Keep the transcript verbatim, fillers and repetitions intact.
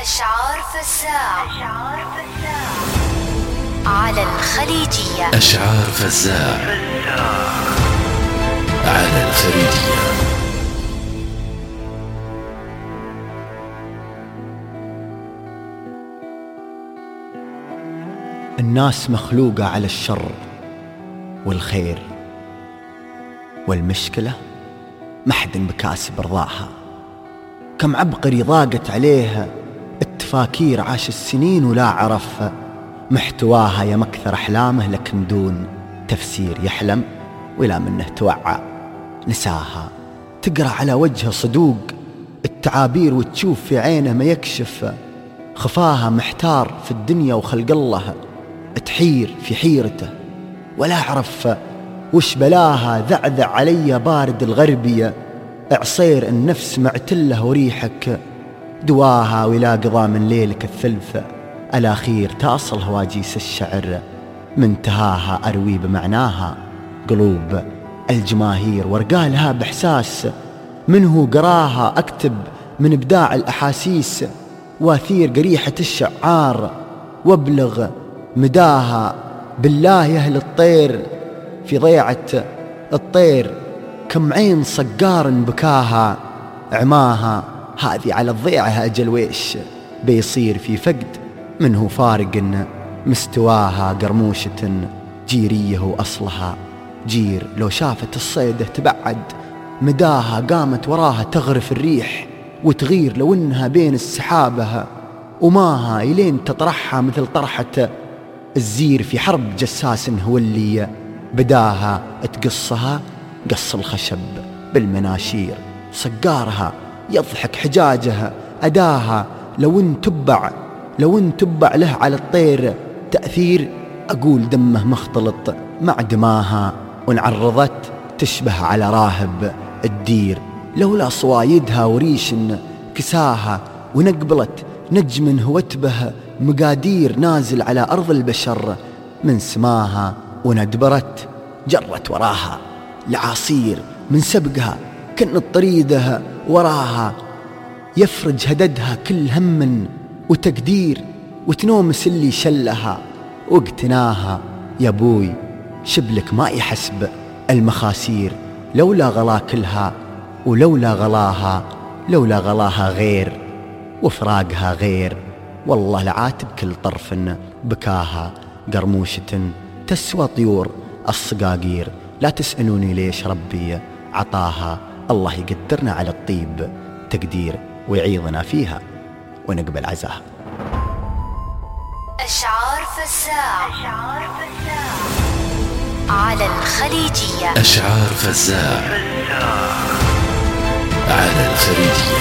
أشعار فزاع على الخليجية. أشعار فزاع على الخليجية. الناس مخلوقة على الشر والخير، والمشكلة ما حد بكاسب رضاها. كم عبقري ضاقت عليها التفاكير، عاش السنين ولا عرف محتواها. يا مكثر أحلامه لكن دون تفسير يحلم ولا منه توعى نساها. تقرأ على وجهه صدوق التعابير وتشوف في عينه ما يكشف خفاها. محتار في الدنيا وخلق الله، تحير في حيرته ولا أعرف وش بلاها. ذعذع علي بارد الغربية، عصير النفس معتله وريحك دواها. ولا قضى من ليلك الثلث الأخير تاصل هواجيس الشعر منتهاها. أروي بمعناها قلوب الجماهير، وارقالها بإحساس منه قراها. أكتب من إبداع الأحاسيس واثير قريحة الشعار، وابلغ مداها. بالله يا أهل الطير في ضيعة الطير، كم عين صقار بكاها عماها. هذه على الضيعة أجل ويش بيصير في فقد منه فارق مستواها. قرموشة جيريه وأصلها جير، لو شافت الصيدة تبعد مداها. قامت وراها تغرف الريح وتغير لو إنها بين السحابها وماها. إلين تطرحها مثل طرحة الزير في حرب جساس هو اللي بداها. تقصها قص الخشب بالمناشير، صقارها يضحك حجاجها أداها. لو ان تبع لو ان تبع له على الطير تأثير، أقول دمه مختلط مع دماها. وانعرضت تشبه على راهب الدير، لولا صوايدها وريش كساها. ونقبلت نجم هوتبه مقادير، نازل على أرض البشر من سماها. وندبرت جرت وراها العاصير من سبقها، كأن طريدها وراها يفرج هددها كل هم وتقدير. وتنومس اللي شلها واقتناها. يا بوي شبلك ما يحسب المخاسير، لولا غلا كلها ولولا غلاها. لولا غلاها غير وفراقها غير، والله لعاتب كل طرف بكاها. قرموشة تسوى طيور الصقاقير، لا تسألوني ليش ربي عطاها. الله يقدرنا على الطيب تقدير ويعيضنا فيها ونقبل عزاها. أشعار فزاع على الخليجية. أشعار فزاع على الخليجية.